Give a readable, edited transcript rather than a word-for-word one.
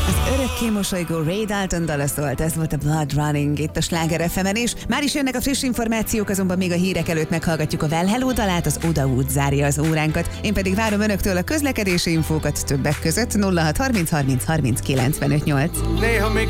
Örökké mosolygó Ray Dalton dala szólt, ez volt a Blood Running itt a Sláger FM-en is. Már is jönnek a friss információk, azonban még a hírek előtt meghallgatjuk a Well Hello dalát, az Oda út zárja az óránkat. Én pedig várom önöktől a közlekedési infókat többek között 0630 30 30 95 8. Néha még